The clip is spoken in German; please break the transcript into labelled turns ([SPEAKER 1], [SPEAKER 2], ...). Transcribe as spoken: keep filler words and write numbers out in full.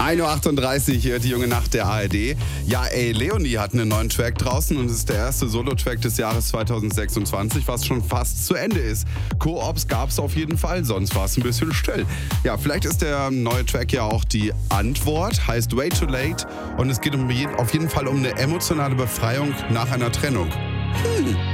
[SPEAKER 1] ein Uhr achtunddreißig hier, die junge Nacht der A R D. Ja, ey, Leonie hat einen neuen Track draußen und es ist der erste Solo-Track des Jahres zweitausendsechsundzwanzig, was schon fast zu Ende ist. Co-ops gab's auf jeden Fall, sonst war es ein bisschen still. Ja, vielleicht ist der neue Track ja auch die Antwort, heißt Way Too Late und es geht um je, auf jeden Fall um eine emotionale Befreiung nach einer Trennung. Hm.